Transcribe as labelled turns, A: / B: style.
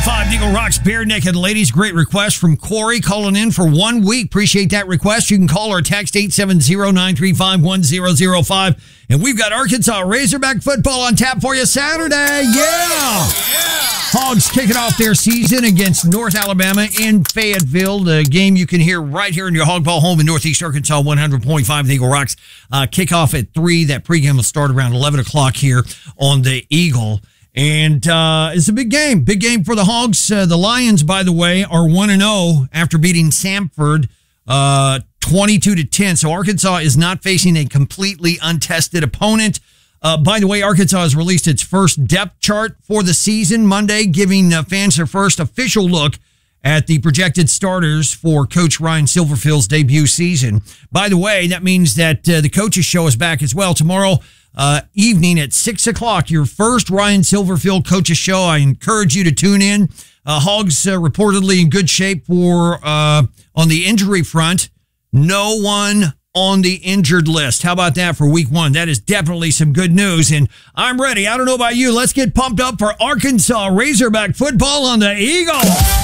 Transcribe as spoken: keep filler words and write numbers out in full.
A: five, Eagle Rocks Bare Naked Ladies. Great request from Corey calling in for one week. Appreciate that request. You can call or text eight seven zero, nine three five, one zero zero five. And we've got Arkansas Razorback football on tap for you Saturday. Yeah! Hogs kicking off their season against North Alabama in Fayetteville. The game you can hear right here in your Hog Ball home in Northeast Arkansas, one hundred point five, the Eagle Rocks. Uh, kickoff at three. That pregame will start around eleven o'clock here on the Eagle. And uh, it's a big game. Big game for the Hogs. Uh, the Lions, by the way, are one and oh after beating Samford uh, twenty-two to ten. So Arkansas is not facing a completely untested opponent. Uh, by the way, Arkansas has released its first depth chart for the season Monday, giving uh, fans their first official look at the projected starters for Coach Ryan Silverfield's debut season. By the way, that means that uh, the coaches show is back as well tomorrow uh, evening at six o'clock. Your first Ryan Silverfield coaches show. I encourage you to tune in. Uh, Hogs uh, reportedly in good shape for uh, on the injury front. No one on the injured list. How about that for week one? That is definitely some good news, and I'm ready. I don't know about you. Let's get pumped up for Arkansas Razorback football on the Eagle.